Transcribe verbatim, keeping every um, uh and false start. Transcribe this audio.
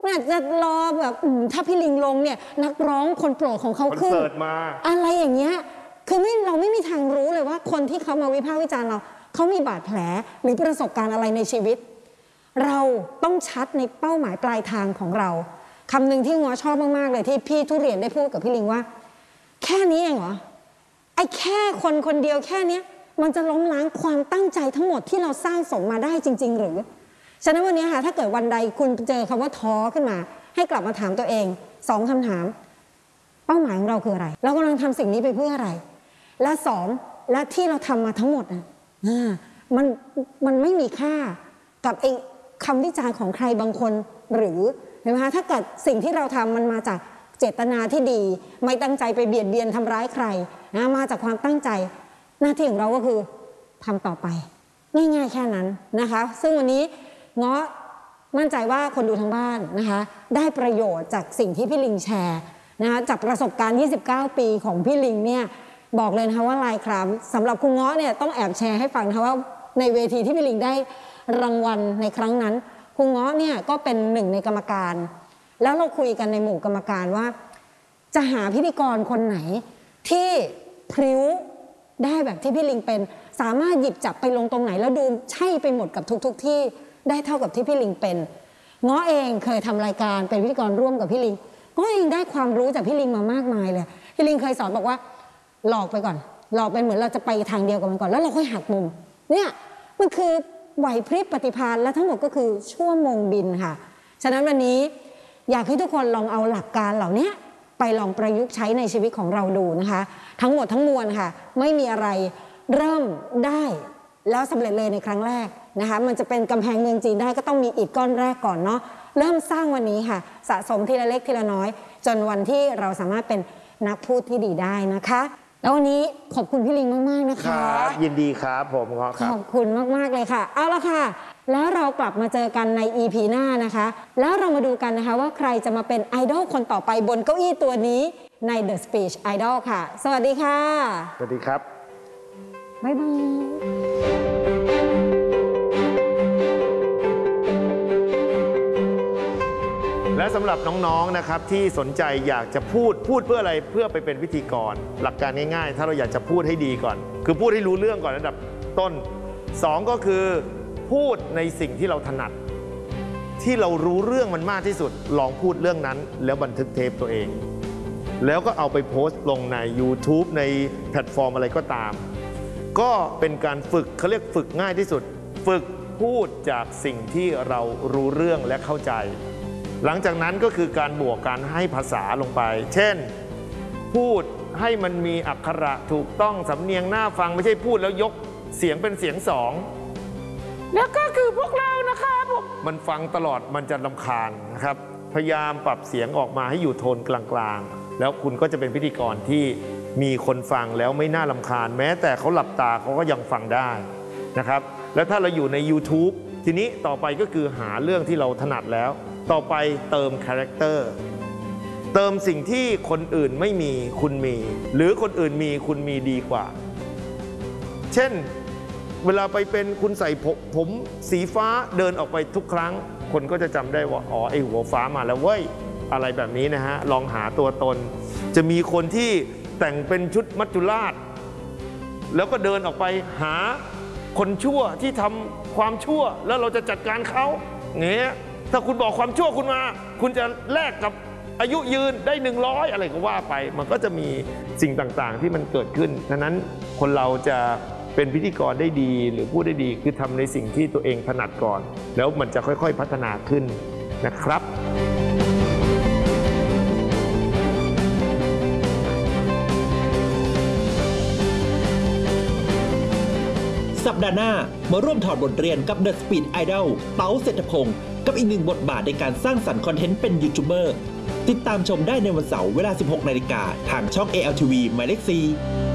อาจจะรอแบบถ้าพี่ลิงลงเนี่ยนักร้องคนโปรดของเขาขึ้นมาอะไรอย่างเงี้ยคือไม่เราไม่มีทางรู้เลยว่าคนที่เขามาวิพากษ์วิจารณ์เราเขามีบาดแผลหรือประสบการณ์อะไรในชีวิตเราต้องชัดในเป้าหมายปลายทางของเราคำหนึ่งที่งัวชอบมากๆเลยที่พี่ทุเรียนได้พูดกับพี่ลิงว่าแค่นี้เองเหรอไอ้แค่คนคนเดียวแค่นี้มันจะล้มล้างความตั้งใจทั้งหมดที่เราสร้างสมมาได้จริงๆหรือฉะนั้นวันนี้ค่ะถ้าเกิดวันใดคุณเจอคำว่าท้อขึ้นมาให้กลับมาถามตัวเองสองคำถามเป้าหมายของเราคืออะไรเรากำลังทำสิ่งนี้ไปเพื่ออะไรและสองและที่เราทำมาทั้งหมดอ่ะมันมันไม่มีค่ากับไอ้คำวิจารณ์ของใครบางคนหรือเห็นไหมคะถ้าเกิดสิ่งที่เราทำมันมาจากเจตนาที่ดีไม่ตั้งใจไปเบียดเบียนทำร้ายใครนะมาจากความตั้งใจหน้าที่ของเราก็คือทำต่อไปง่ายๆแค่นั้นนะคะซึ่งวันนี้เงาะมั่นใจว่าคนดูทางบ้านนะคะได้ประโยชน์จากสิ่งที่พี่ลิงแชร์นะคะจากประสบการณ์ยี่สิบเก้าปีของพี่ลิงเนี่ยบอกเลยนะคะว่าลายคล้ำสำหรับคุณเงาะเนี่ยต้องแอบแชร์ให้ฟังนะคะว่าในเวทีที่พี่ลิงได้รางวัลในครั้งนั้นคุณเงาะเนี่ยก็เป็นหนึ่งในกรรมการแล้วเราคุยกันในหมู่กรรมการว่าจะหาพิธีกรคนไหนที่พริ้วได้แบบที่พี่ลิงเป็นสามารถหยิบจับไปลงตรงไหนแล้วดูใช่ไปหมดกับทุกๆ ที่ได้เท่ากับที่พี่ลิงเป็นง้อเองเคยทำรายการเป็นพิธีกรร่วมกับพี่ลิงง้อเองได้ความรู้จากพี่ลิงมามากมายเลยพี่ลิงเคยสอนบอกว่าหลอกไปก่อนหลอกเป็นเหมือนเราจะไปทางเดียวกันก่อนแล้วเราค่อยหักมุมเนี่ยมันคือไหวพริบปฏิภาณและทั้งหมดก็คือชั่วโมงบินค่ะฉะนั้นวันนี้อยากให้ทุกคนลองเอาหลักการเหล่านี้ไปลองประยุกต์ใช้ในชีวิตของเราดูนะคะทั้งหมดทั้งมวลค่ะไม่มีอะไรเริ่มได้แล้วสำเร็จเลยในครั้งแรกนะคะมันจะเป็นกำแพงเมืองจีนได้ก็ต้องมีอิฐก้อนแรกก่อนเนาะเริ่มสร้างวันนี้ค่ะสะสมทีละเล็กทีละน้อยจนวันที่เราสามารถเป็นนักพูดที่ดีได้นะคะแล้ววันนี้ขอบคุณพี่ลิงมากๆนะคะครับยินดีครับผมครับขอบคุณมากๆเลยค่ะเอาละค่ะแล้วเรากลับมาเจอกันใน อี พี หน้านะคะแล้วเรามาดูกันนะคะว่าใครจะมาเป็นไอดอลคนต่อไปบนเก้าอี้ตัวนี้ใน The Speech Idol ค่ะสวัสดีค่ะสวัสดีครับบ๊ายบายและสำหรับน้องๆนะครับที่สนใจอยากจะพูดพูดเพื่ออะไรเพื่อไปเป็นพิธีกรหลักการง่ายๆถ้าเราอยากจะพูดให้ดีก่อนคือพูดให้รู้เรื่องก่อนระดับต้นสองก็คือพูดในสิ่งที่เราถนัดที่เรารู้เรื่องมันมากที่สุดลองพูดเรื่องนั้นแล้วบันทึกเทปตัวเองแล้วก็เอาไปโพสต์ลงใน YouTube ในแพลตฟอร์มอะไรก็ตามก็เป็นการฝึกเขาเรียกฝึกง่ายที่สุดฝึกพูดจากสิ่งที่เรารู้เรื่องและเข้าใจหลังจากนั้นก็คือการบวกการให้ภาษาลงไปเช่นพูดให้มันมีอักขระถูกต้องสำเนียงน่าฟังไม่ใช่พูดแล้วยกเสียงเป็นเสียงสองแล้วก็คือพวกเรานะครับมันฟังตลอดมันจะรำคาญนะครับพยายามปรับเสียงออกมาให้อยู่โทนกลางๆแล้วคุณก็จะเป็นพิธีกรที่มีคนฟังแล้วไม่น่ารำคาญแม้แต่เขาหลับตาเขาก็ยังฟังได้นะครับแล้วถ้าเราอยู่ใน YouTube ทีนี้ต่อไปก็คือหาเรื่องที่เราถนัดแล้วต่อไปเติมคาแรคเตอร์เติมสิ่งที่คนอื่นไม่มีคุณมีหรือคนอื่นมีคุณมีดีกว่าเช่นเวลาไปเป็นคุณใส่ผมผมสีฟ้าเดินออกไปทุกครั้งคนก็จะจำได้ว่าอ๋อไอหัวฟ้ามาแล้วเว้ยอะไรแบบนี้นะฮะลองหาตัวตนจะมีคนที่แต่งเป็นชุดมัจจุราชแล้วก็เดินออกไปหาคนชั่วที่ทำความชั่วแล้วเราจะจัดการเขาเงี้ยถ้าคุณบอกความชั่วคุณมาคุณจะแลกกับอายุยืนได้หนึ่งร้อยอะไรก็ว่าไปมันก็จะมีสิ่งต่างๆที่มันเกิดขึ้นฉะนั้นคนเราจะเป็นพิธีกรได้ดีหรือพูดได้ดีคือทำในสิ่งที่ตัวเองถนัดก่อนแล้วมันจะค่อยๆพัฒนาขึ้นนะครับสัปดาห์หน้ามาร่วมถอดบทเรียนกับ The Speed Idol เต๋าเศรษฐพงศ์กับอีกหนึ่งบทบาทในการสร้างสรรค์คอนเทนต์เป็นยูทูบเบอร์ติดตามชมได้ในวันเสาร์เวลา สิบหกนาฬิกาทางช่อง เอ แอล ที วี หมายเลขสี่